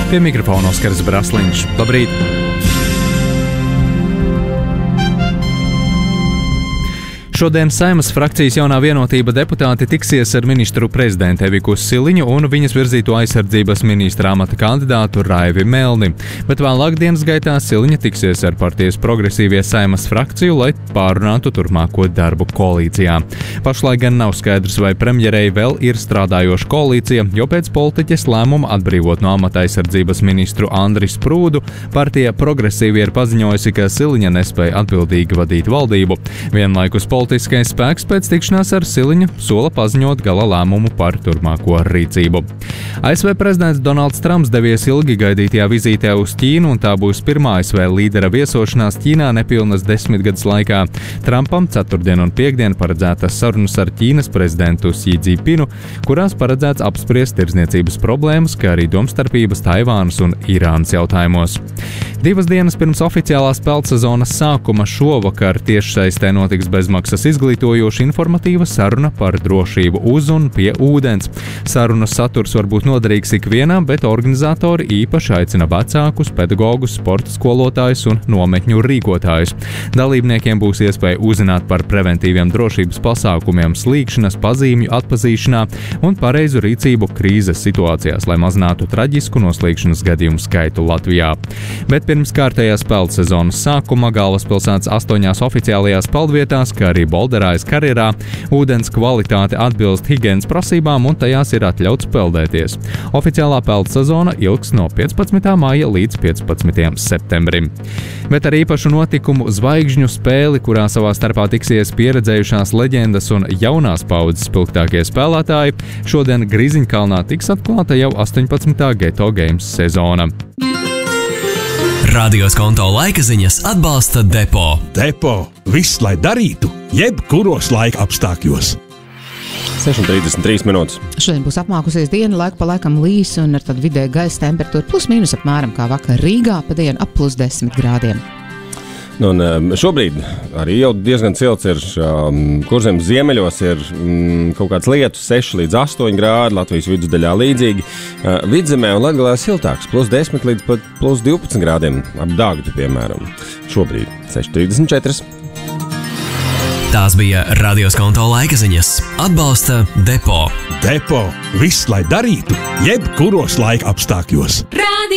Pie mikrofona Oskars Brasliņš. Labrīt! Šodien Saeimas frakcijas jaunā vienotība deputāti tiksies ar ministru prezidentu Eviku Siliņu un viņas virzīto aizsardzības ministra amata kandidātu Raivi Melni, bet vēlāk dienas gaitā Siliņa tiksies ar partijas progresīvie Saeimas frakciju, lai pārunātu turpmāko darbu koalīcijā. Pašlaik gan nav skaidrs, vai premjerei vēl ir strādājoša koalīcija, jo pēc politiķes lēmuma atbrīvot no amata aizsardzības ministru Andris Prūdu, partija progresīvie ir paziņojusi, ka Siliņa nespēja atbildīgi vadīt valdību. Vienlaikus politiskais spēks pēc tikšanās ar Siliņu sola paziņot gala lēmumu par turpmāko rīcību. ASV prezidents Donalds Trumps devies ilgi gaidītajā vizītē uz Ķīnu, un tā būs pirmā ASV līdera viesošanās Ķīnā nepilnas 10 gadus laikā. Trumpam ceturtdien un piekdien paredzētas sarunas ar Ķīnas prezidentu Xi Jinpingu, kurās paredzēts apspriest tirdzniecības problēmas, kā arī domstarpības Taivānas un Irānas jautājumos. 2 dienas pirms oficiālās peldsezonas sākuma šovakar tiešsaistē notiks bezmaksas izglītojoša informatīva saruna par drošību uz un pie ūdens. Sarunas saturs var būt noderīgs ikvienam, bet organizatori īpaši aicina vecākus, pedagogus, sporta skolotājus un nometņu rīkotājus. Dalībniekiem būs iespēja uzzināt par preventīviem drošības pasākumiem slīkšanas pazīmju atpazīšanā un pareizu rīcību krīzes situācijās, lai mazinātu traģisku noslīkšanas gadījumu skaitu Latvijā. Bet pirms kārtējās peldsezonas sākuma galvaspilsētas 8 oficiālajās peldvietās, kā arī Bolderājas karjerā, ūdens kvalitāte atbilst higienas prasībām un tajās ir atļauts peldēties. Oficiālā peldsezona ilgs no 15. māja līdz 15. septembrim. Bet ar īpašu notikumu zvaigžņu spēli, kurā savā starpā tiksies pieredzējušās leģendas un jaunās paudzes spilgtākie spēlētāji, šodien Grīziņkalnā tiks atklāta jau 18. Geto Games sezona. Radios konto laika ziņas atbalsta Depo. Depo. Viss, lai darītu, jebkuros laika apstākļos. 6:33 minūtes. Šodien būs apmākusies diena, laiku pa laikam līs un ar tādu vidēju gaisa temperatūru plus-mínus apmēram kā vakar Rīgā, pa dienu ap +10 grādiem. Nu, un šobrīd arī jau diezgan silts ir, Kurzemes ziemeļos ir kaut kāds lietus 6 līdz 8 grādi, Latvijas vidusdaļā līdzīgi. Vidzemē un Latgalē siltāks, +10 līdz pat +12 grādiem, ap Dāgdu, piemēram. Šobrīd 6:34. Tās bija Radios konto laika ziņas. Atbalsta Depo. Depo. Viss, lai darītu, jebkuros laika apstākļos.